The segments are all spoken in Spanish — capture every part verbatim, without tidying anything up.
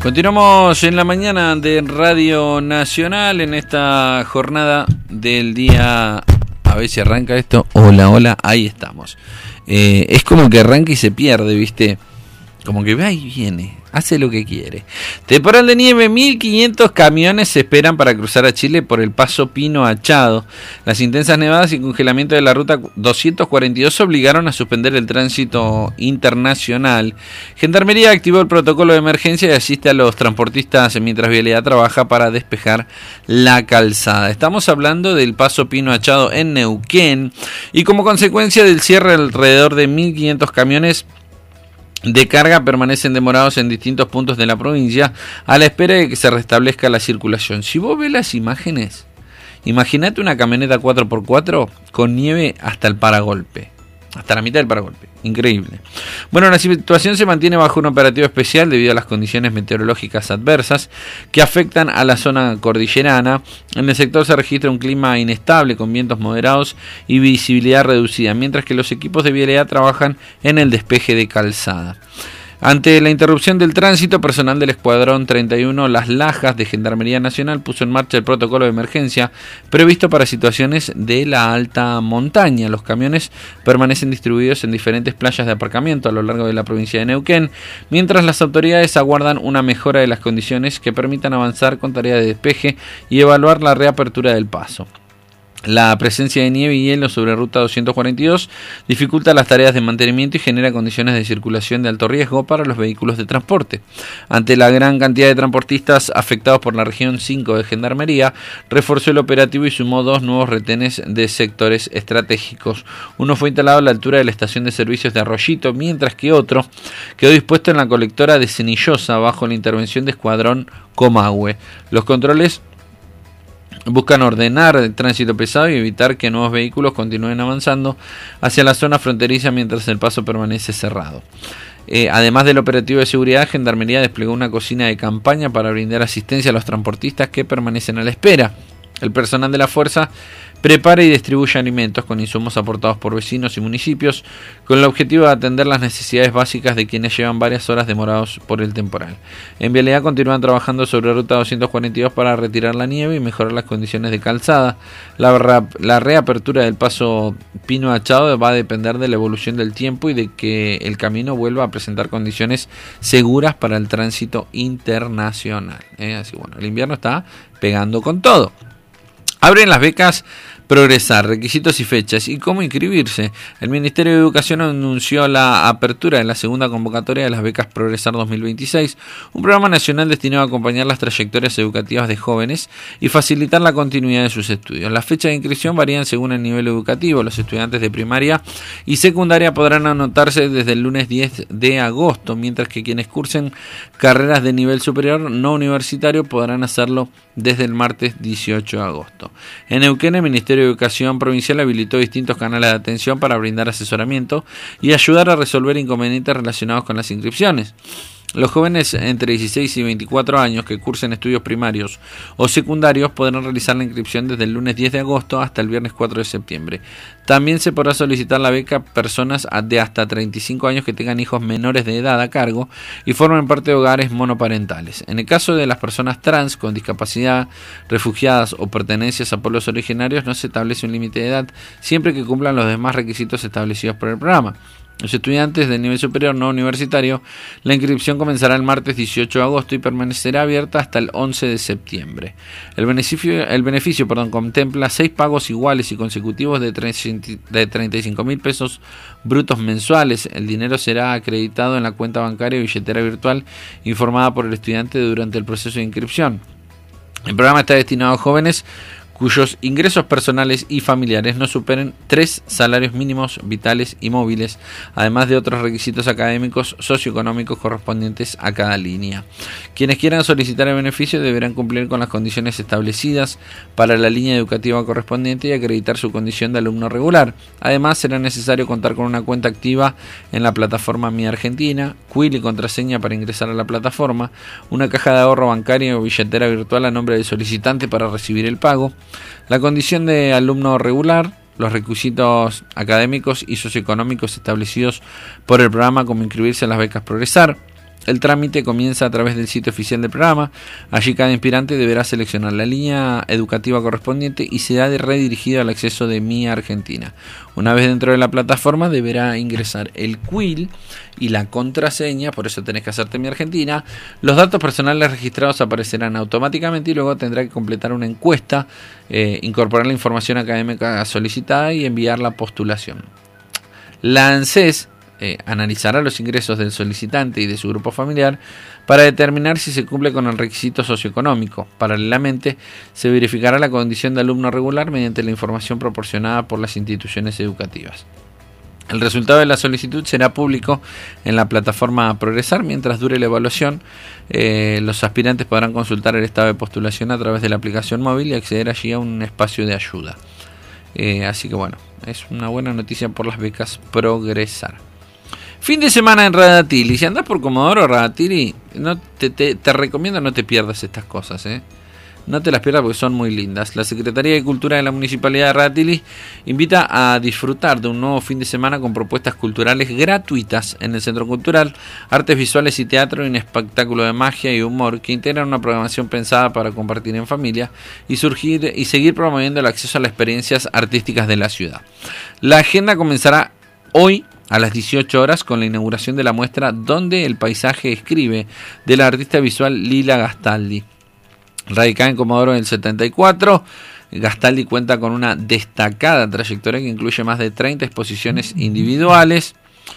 Continuamos en la mañana de Radio Nacional en esta jornada del día. A ver si arranca esto. Hola, hola, ahí estamos. Eh, es como que arranca y se pierde, ¿viste? Como que va y viene, hace lo que quiere. Temporal de nieve, mil quinientos camiones se esperan para cruzar a Chile por el paso Pino Achado. Las intensas nevadas y congelamiento de la ruta doscientos cuarenta y dos obligaron a suspender el tránsito internacional. Gendarmería activó el protocolo de emergencia y asiste a los transportistas mientras Vialidad trabaja para despejar la calzada. Estamos hablando del paso Pino Achado en Neuquén y como consecuencia del cierre alrededor de mil quinientos camiones de carga permanecen demorados en distintos puntos de la provincia a la espera de que se restablezca la circulación. Si vos ves las imágenes, imagínate una camioneta cuatro por cuatro con nieve hasta el paragolpe, hasta la mitad del paragolpe, increíble. Bueno, la situación se mantiene bajo un operativo especial debido a las condiciones meteorológicas adversas que afectan a la zona cordillerana. En el sector se registra un clima inestable con vientos moderados y visibilidad reducida, mientras que los equipos de vialidad trabajan en el despeje de calzada. Ante la interrupción del tránsito, personal del Escuadrón treinta y uno Las Lajas de Gendarmería Nacional puso en marcha el protocolo de emergencia previsto para situaciones de la alta montaña. Los camiones permanecen distribuidos en diferentes playas de aparcamiento a lo largo de la provincia de Neuquén, mientras las autoridades aguardan una mejora de las condiciones que permitan avanzar con tarea de despeje y evaluar la reapertura del paso. La presencia de nieve y hielo sobre ruta doscientos cuarenta y dos dificulta las tareas de mantenimiento y genera condiciones de circulación de alto riesgo para los vehículos de transporte. Ante la gran cantidad de transportistas afectados por la región cinco de Gendarmería, reforzó el operativo y sumó dos nuevos retenes de sectores estratégicos. Uno fue instalado a la altura de la estación de servicios de Arroyito, mientras que otro quedó dispuesto en la colectora de Cenillosa bajo la intervención de Escuadrón Comahue. Los controles buscan ordenar el tránsito pesado y evitar que nuevos vehículos continúen avanzando hacia la zona fronteriza mientras el paso permanece cerrado. Eh, además del operativo de seguridad, Gendarmería desplegó una cocina de campaña para brindar asistencia a los transportistas que permanecen a la espera. El personal de la fuerza prepara y distribuye alimentos con insumos aportados por vecinos y municipios con el objetivo de atender las necesidades básicas de quienes llevan varias horas demorados por el temporal. En Vialidad continúan trabajando sobre ruta doscientos cuarenta y dos para retirar la nieve y mejorar las condiciones de calzada. La, la reapertura del paso Pino Achado va a depender de la evolución del tiempo y de que el camino vuelva a presentar condiciones seguras para el tránsito internacional. ¿Eh? Así bueno, el invierno está pegando con todo. Abren las becas Progresar, requisitos y fechas y cómo inscribirse. El Ministerio de Educación anunció la apertura de la segunda convocatoria de las becas Progresar dos mil veintiséis, un programa nacional destinado a acompañar las trayectorias educativas de jóvenes y facilitar la continuidad de sus estudios. Las fechas de inscripción varían según el nivel educativo. Los estudiantes de primaria y secundaria podrán anotarse desde el lunes diez de agosto, mientras que quienes cursen carreras de nivel superior no universitario podrán hacerlo desde el martes dieciocho de agosto. En Neuquén, el Ministerio de Educación Provincial habilitó distintos canales de atención para brindar asesoramiento y ayudar a resolver inconvenientes relacionados con las inscripciones. Los jóvenes entre dieciséis y veinticuatro años que cursen estudios primarios o secundarios podrán realizar la inscripción desde el lunes diez de agosto hasta el viernes cuatro de septiembre. También se podrá solicitar la beca a personas de hasta treinta y cinco años que tengan hijos menores de edad a cargo y formen parte de hogares monoparentales. En el caso de las personas trans con discapacidad, refugiadas o pertenencias a pueblos originarios, no se establece un límite de edad siempre que cumplan los demás requisitos establecidos por el programa. Los estudiantes del nivel superior no universitario, la inscripción comenzará el martes dieciocho de agosto y permanecerá abierta hasta el once de septiembre. El beneficio, el beneficio perdón, contempla seis pagos iguales y consecutivos de treinta y cinco mil pesos brutos mensuales. El dinero será acreditado en la cuenta bancaria o billetera virtual informada por el estudiante durante el proceso de inscripción. El programa está destinado a jóvenes cuyos ingresos personales y familiares no superen tres salarios mínimos vitales y móviles, además de otros requisitos académicos socioeconómicos correspondientes a cada línea. Quienes quieran solicitar el beneficio deberán cumplir con las condiciones establecidas para la línea educativa correspondiente y acreditar su condición de alumno regular. Además, será necesario contar con una cuenta activa en la plataforma Mi Argentina, quill y contraseña para ingresar a la plataforma, una caja de ahorro bancaria o billetera virtual a nombre del solicitante para recibir el pago, la condición de alumno regular, los requisitos académicos y socioeconómicos establecidos por el programa como inscribirse en las becas Progresar, El trámite comienza a través del sitio oficial del programa. Allí cada aspirante deberá seleccionar la línea educativa correspondiente y será redirigido al acceso de Mi Argentina. Una vez dentro de la plataforma deberá ingresar el Q U I L y la contraseña, por eso tenés que hacerte Mi Argentina. Los datos personales registrados aparecerán automáticamente y luego tendrá que completar una encuesta, eh, incorporar la información académica solicitada y enviar la postulación. La ANSES Eh, analizará los ingresos del solicitante y de su grupo familiar para determinar si se cumple con el requisito socioeconómico. Paralelamente, se verificará la condición de alumno regular mediante la información proporcionada por las instituciones educativas. El resultado de la solicitud será público en la plataforma Progresar. Mientras dure la evaluación, eh, los aspirantes podrán consultar el estado de postulación a través de la aplicación móvil y acceder allí a un espacio de ayuda. Eh, así que bueno, es una buena noticia por las becas Progresar. Fin de semana en Radatili. Si andás por Comodoro Radatili, no te, te, te recomiendo no te pierdas estas cosas, ¿eh? No te las pierdas porque son muy lindas. La Secretaría de Cultura de la Municipalidad de Radatili invita a disfrutar de un nuevo fin de semana con propuestas culturales gratuitas en el Centro Cultural, artes visuales y teatro, y un espectáculo de magia y humor que integran una programación pensada para compartir en familia y surgir y seguir promoviendo el acceso a las experiencias artísticas de la ciudad. La agenda comenzará hoy a las dieciocho horas con la inauguración de la muestra Donde el paisaje escribe, de la artista visual Lila Gastaldi. Radicada en Comodoro en el setenta y cuatro, Gastaldi cuenta con una destacada trayectoria que incluye más de treinta exposiciones individuales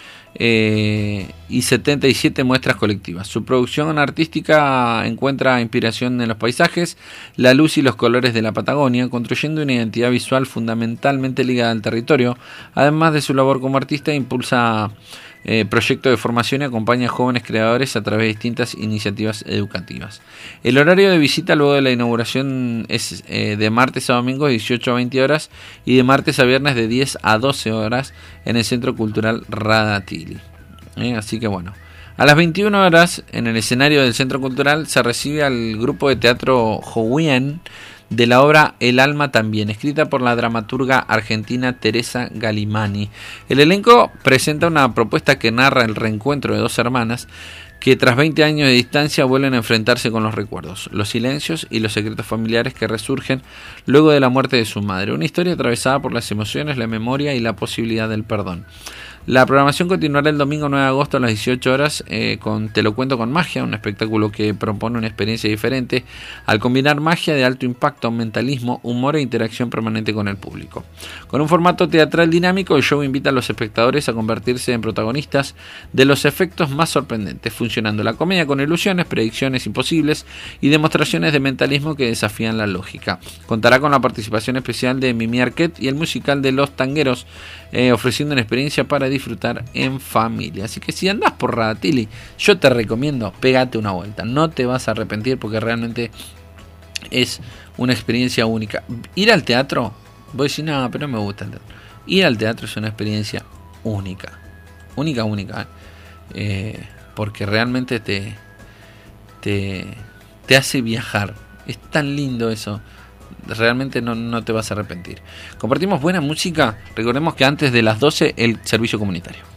eh, y setenta y siete muestras colectivas. Su producción artística encuentra inspiración en los paisajes, la luz y los colores de la Patagonia, construyendo una identidad visual fundamentalmente ligada al territorio. Además de su labor como artista, impulsa eh, proyectos de formación y acompaña a jóvenes creadores a través de distintas iniciativas educativas. El horario de visita luego de la inauguración es eh, de martes a domingo de dieciocho a veinte horas y de martes a viernes de diez a doce horas en el Centro Cultural Radatili. Eh, así que bueno, a las veintiuna horas en el escenario del Centro Cultural se recibe al grupo de teatro Houyen de la obra El alma también, escrita por la dramaturga argentina Teresa Galimani. El elenco presenta una propuesta que narra el reencuentro de dos hermanas que tras veinte años de distancia vuelven a enfrentarse con los recuerdos, los silencios y los secretos familiares que resurgen luego de la muerte de su madre. Una historia atravesada por las emociones, la memoria y la posibilidad del perdón. La programación continuará el domingo nueve de agosto a las dieciocho horas eh, con Te lo cuento con magia, un espectáculo que propone una experiencia diferente al combinar magia de alto impacto, mentalismo, humor e interacción permanente con el público. Con un formato teatral dinámico, el show invita a los espectadores a convertirse en protagonistas de los efectos más sorprendentes, funcionando la comedia con ilusiones, predicciones imposibles y demostraciones de mentalismo que desafían la lógica. Contará con la participación especial de Mimi Arquette y el musical de Los Tangueros, eh, ofreciendo una experiencia para disfrutar en familia. Así que si andás por Radatili, yo te recomiendo, pégate una vuelta, no te vas a arrepentir porque realmente es una experiencia única. Ir al teatro, voy a decir, no, pero no me gusta el teatro. Ir al teatro es una experiencia única, única, única, ¿eh? Eh, porque realmente te, te, te hace viajar. Es tan lindo eso. Realmente no, no te vas a arrepentir. Compartimos buena música. Recordemos que antes de las doce el servicio comunitario.